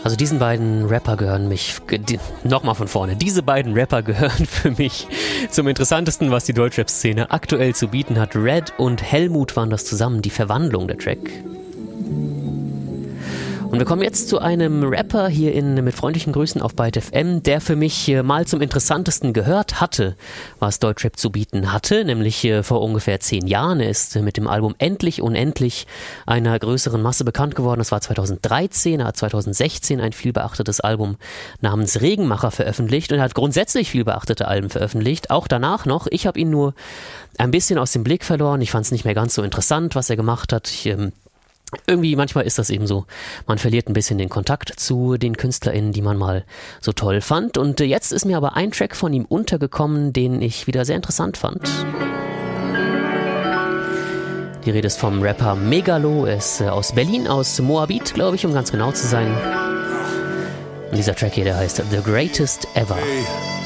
Also diesen beiden Rapper gehören nochmal von vorne, diese beiden Rapper gehören für mich zum Interessantesten, was die Deutschrap-Szene aktuell zu bieten hat. Red und Helmut waren das zusammen, die Verwandlung der Track. Und wir kommen jetzt zu einem Rapper hier mit freundlichen Grüßen auf Byte FM, der für mich mal zum Interessantesten gehört hatte, was Deutschrap zu bieten hatte, nämlich vor ungefähr 10 Jahren. Er ist mit dem Album Endlich Unendlich einer größeren Masse bekannt geworden. Das war 2013, er hat 2016 ein vielbeachtetes Album namens Regenmacher veröffentlicht und er hat grundsätzlich vielbeachtete Alben veröffentlicht, auch danach noch. Ich habe ihn nur ein bisschen aus dem Blick verloren. Ich fand es nicht mehr ganz so interessant, was er gemacht hat. Irgendwie, manchmal ist das eben so. Man verliert ein bisschen den Kontakt zu den KünstlerInnen, die man mal so toll fand. Und jetzt ist mir aber ein Track von ihm untergekommen, den ich wieder sehr interessant fand. Die Rede ist vom Rapper Megalo. Er ist aus Berlin, aus Moabit, glaube ich, um ganz genau zu sein. Und dieser Track hier, der heißt The Greatest Ever. Hey.